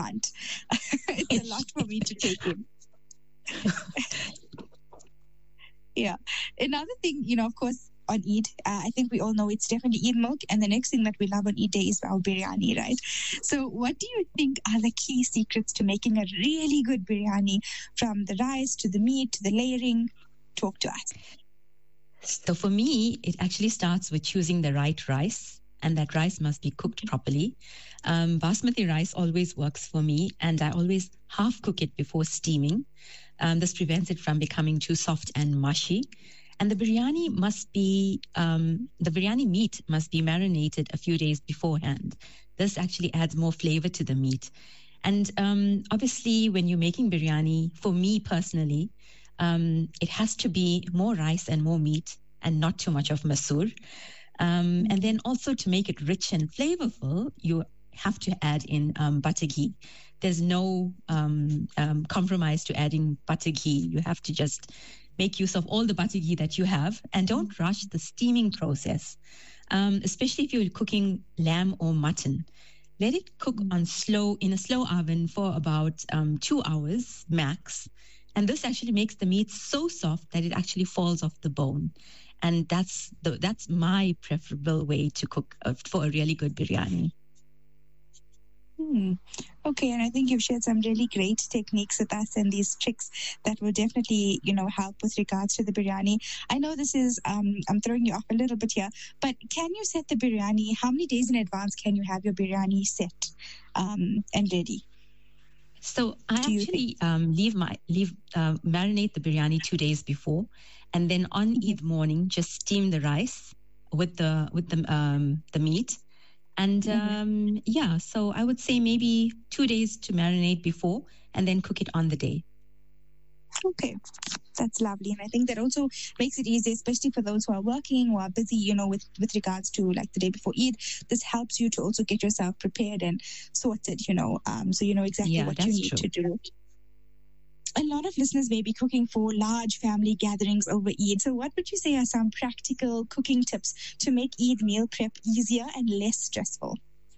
can't. It's a lot for me to take in. Yeah. Another thing, of course, on Eid, I think we all know it's definitely Eid milk. And the next thing that we love on Eid day is our biryani, right? So what do you think are the key secrets to making a really good biryani, from the rice to the meat to the layering? Talk to us. So for me, it actually starts with choosing the right rice, and that rice must be cooked properly. Basmati rice always works for me, and I always half cook it before steaming. This prevents it from becoming too soft and mushy. And the biryani meat must be marinated a few days beforehand. This actually adds more flavor to the meat. And obviously, when you're making biryani, for me personally, it has to be more rice and more meat and not too much of masoor. And then also, to make it rich and flavorful, you have to add in butter ghee. There's no compromise to adding butter ghee. You have to just make use of all the butter ghee that you have, and don't rush the steaming process, especially if you're cooking lamb or mutton. Let it cook in a slow oven for about 2 hours max. And this actually makes the meat so soft that it actually falls off the bone. And that's my preferable way to cook for a really good biryani. Okay, and I think you've shared some really great techniques with us and these tricks that will definitely, help with regards to the biryani. I know this is, I'm throwing you off a little bit here, but can you set the biryani? How many days in advance can you have your biryani set and ready? So I actually marinate the biryani 2 days before, and then on Eid morning, just steam the rice with the meat. And so I would say maybe 2 days to marinate before, and then cook it on the day. Okay, that's lovely. And I think that also makes it easy, especially for those who are working, who are busy, with regards to like the day before Eid. This helps you to also get yourself prepared and sorted, so you know exactly what you need to do. A lot of listeners may be cooking for large family gatherings over Eid. So what would you say are some practical cooking tips to make Eid meal prep easier and less stressful?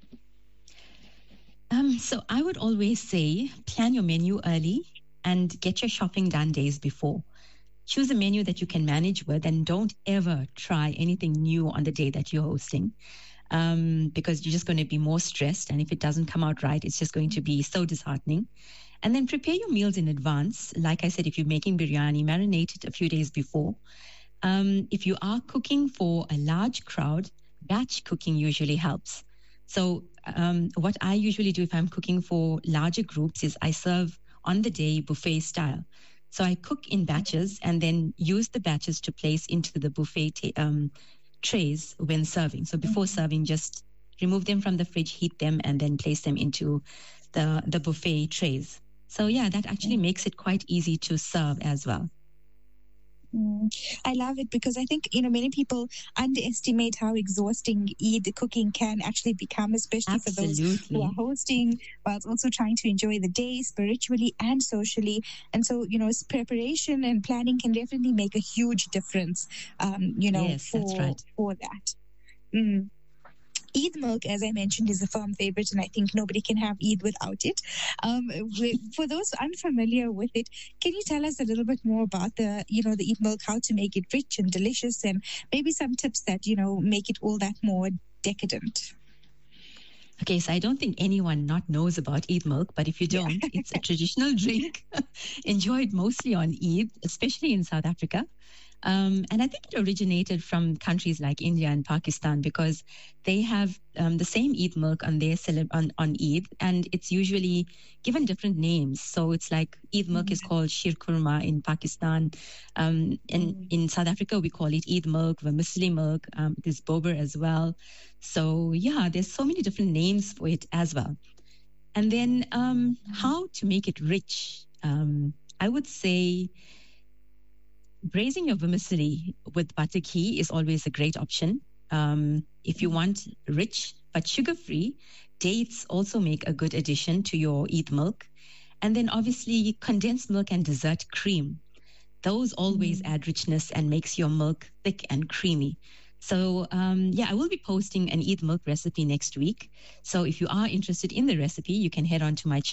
So I would always say plan your menu early and get your shopping done days before. Choose a menu that you can manage with, and don't ever try anything new on the day that you're hosting, because you're just going to be more stressed. And if it doesn't come out right, it's just going to be so disheartening. And then prepare your meals in advance. Like I said, if you're making biryani, marinate it a few days before. If you are cooking for a large crowd, batch cooking usually helps. So what I usually do if I'm cooking for larger groups is I serve on the day buffet style. So I cook in batches and then use the batches to place into the buffet trays when serving. So before serving, just remove them from the fridge, heat them, and then place them into the buffet trays. So yeah, that actually makes it quite easy to serve as well. I love it because I think, many people underestimate how exhausting Eid cooking can actually become, especially for those who are hosting, whilst also trying to enjoy the day spiritually and socially. And so, preparation and planning can definitely make a huge difference, yes, that's right. for that. Eid milk, as I mentioned, is a firm favorite, and I think nobody can have Eid without it. For those unfamiliar with it, can you tell us a little bit more about the Eid milk, how to make it rich and delicious, and maybe some tips that, make it all that more decadent? Okay, so I don't think anyone not knows about Eid milk, but if you don't, it's a traditional drink enjoyed mostly on Eid, especially in South Africa. And I think it originated from countries like India and Pakistan because they have the same Eid milk on their on Eid, and it's usually given different names. So it's like Eid milk is called Shir Kurma in Pakistan. And in South Africa, we call it Eid milk, vermicelli milk. There's bober as well. So yeah, there's so many different names for it as well. And then how to make it rich? I would say braising your vermicelli with butter ghee is always a great option. If you want rich but sugar-free, dates also make a good addition to your Eid milk. And then obviously condensed milk and dessert cream. Those always add richness and makes your milk thick and creamy. So I will be posting an Eid milk recipe next week. So if you are interested in the recipe, you can head on to my